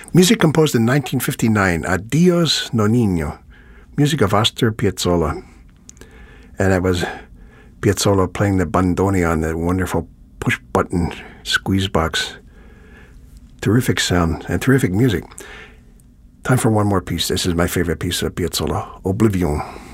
Music composed in 1959, Adios Nonino, music of Astor Piazzolla. And that was Piazzolla playing the bandoneon, the wonderful push-button squeeze box. Terrific sound and terrific music. Time for one more piece. This is my favorite piece of Piazzolla, Oblivion.